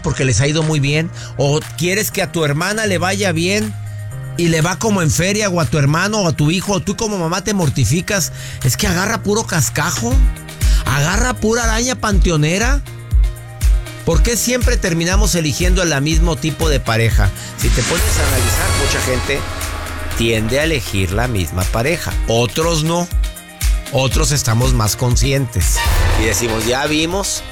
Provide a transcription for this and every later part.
porque les ha ido muy bien, o quieres que a tu hermana le vaya bien y le va como en feria, o a tu hermano o a tu hijo, o tú como mamá te mortificas. Es que agarra puro cascajo, agarra pura araña panteonera. ¿Por qué siempre terminamos eligiendo el mismo tipo de pareja? Si te pones a analizar, mucha gente tiende a elegir la misma pareja, otros no. Otros estamos más conscientes y decimos, ya vi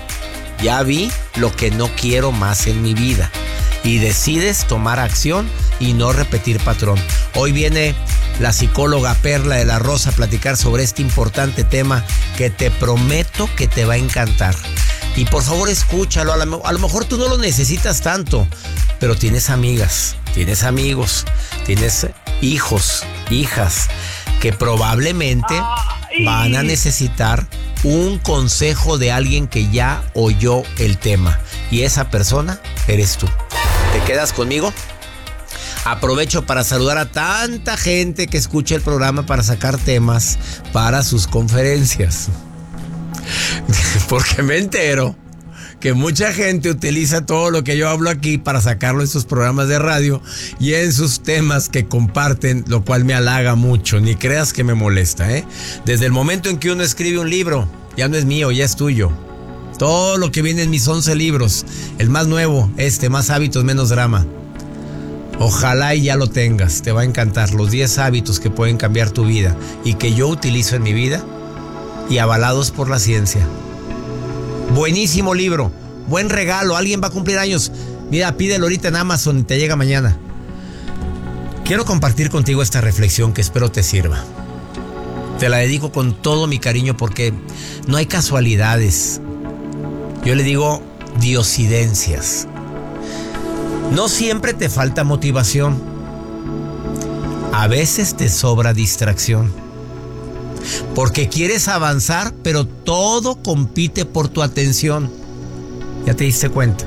lo que no quiero más en mi vida, y decides tomar acción y no repetir patrón. Hoy viene la psicóloga Perla de la Rosa a platicar sobre este importante tema que te prometo que te va a encantar. Y por favor escúchalo, a lo mejor tú no lo necesitas tanto, pero tienes amigas, tienes amigos, tienes hijos, hijas, que probablemente van a necesitar un consejo de alguien que ya oyó el tema. Y esa persona eres tú. ¿Te quedas conmigo? Aprovecho para saludar a tanta gente que escucha el programa para sacar temas para sus conferencias. Porque me entero que mucha gente utiliza todo lo que yo hablo aquí para sacarlo en sus programas de radio y en sus temas que comparten, lo cual me halaga mucho. Ni creas que me molesta, ¿eh? Desde el momento en que uno escribe un libro, ya no es mío, ya es tuyo. Todo lo que viene en mis 11 libros, el más nuevo, Más hábitos, menos drama. Ojalá y ya lo tengas, te va a encantar. Los 10 hábitos que pueden cambiar tu vida y que yo utilizo en mi vida y avalados por la ciencia. Buenísimo libro, buen regalo, alguien va a cumplir años. Mira, pídelo ahorita en Amazon y te llega mañana. Quiero compartir contigo esta reflexión que espero te sirva. Te la dedico con todo mi cariño porque no hay casualidades. Yo le digo diosidencias. No siempre te falta motivación. A veces te sobra distracción. Porque quieres avanzar, pero todo compite por tu atención. ¿Ya te diste cuenta?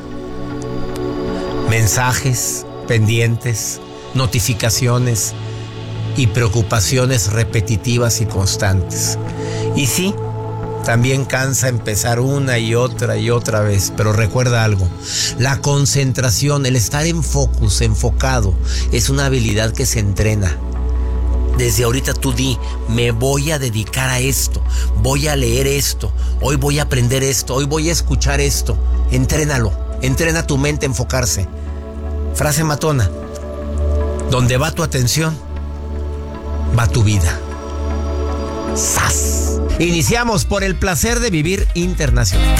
Mensajes, pendientes, notificaciones y preocupaciones repetitivas y constantes. Y sí, también cansa empezar una y otra vez, pero recuerda algo: la concentración, el estar en focus, enfocado, es una habilidad que se entrena. Desde ahorita tú di, me voy a dedicar a esto, voy a leer esto, hoy voy a aprender esto, hoy voy a escuchar esto. Entrénalo, entrena tu mente a enfocarse. Frase matona: donde va tu atención, va tu vida. ¡Sas! Iniciamos por el placer de vivir internacional.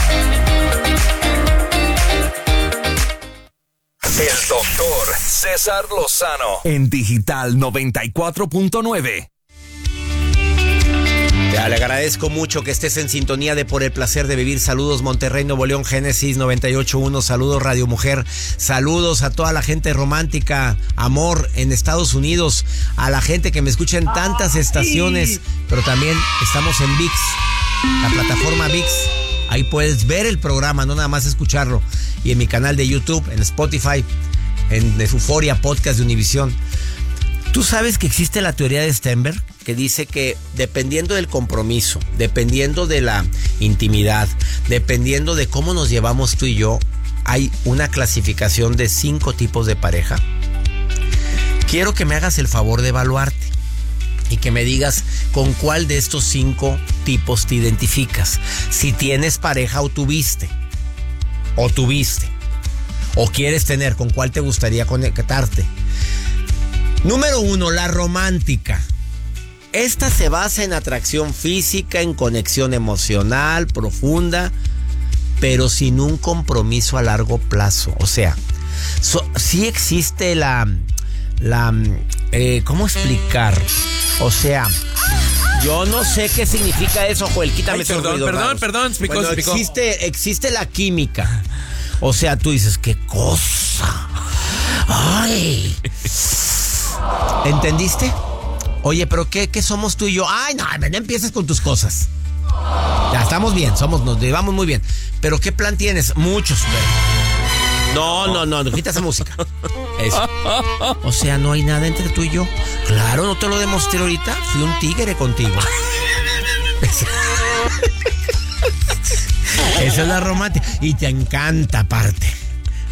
El doctor César Lozano en Digital 94.9. Le agradezco mucho que estés en sintonía de Por el placer de vivir. Saludos Monterrey, Nuevo León, Génesis 98.1. Saludos Radio Mujer. Saludos a toda la gente romántica, amor en Estados Unidos. A la gente que me escucha en tantas estaciones. Pero también estamos en ViX, la plataforma ViX. Ahí puedes ver el programa, no nada más escucharlo. Y en mi canal de YouTube, en Spotify, en Euforia Podcast de Univisión. ¿Tú sabes que existe la teoría de Stenberg? Que dice que dependiendo del compromiso, dependiendo de la intimidad, dependiendo de cómo nos llevamos tú y yo, hay una clasificación de 5 tipos de pareja. Quiero que me hagas el favor de evaluarte y que me digas con cuál de estos 5 tipos te identificas. Si tienes pareja o tuviste, o quieres tener, con cuál te gustaría conectarte. Número 1, la romántica. Esta se basa en atracción física, en conexión emocional profunda, pero sin un compromiso a largo plazo. O sea, sí existe ¿cómo explicar? O sea, yo no sé qué significa eso, Joel. Quítame ese ruido. Perdón, explicó. Existe la química. O sea, tú dices, ¿qué cosa? ¡Ay! ¿Entendiste? Oye, ¿pero qué somos tú y yo? Ay, no empieces con tus cosas. Ya estamos bien, nos llevamos muy bien. ¿Pero qué plan tienes? Muchos. No, quita esa música. Eso. O sea, no hay nada entre tú y yo. Claro, no te lo demostré ahorita. Fui un tigre contigo. Esa es la romántica. Y te encanta aparte.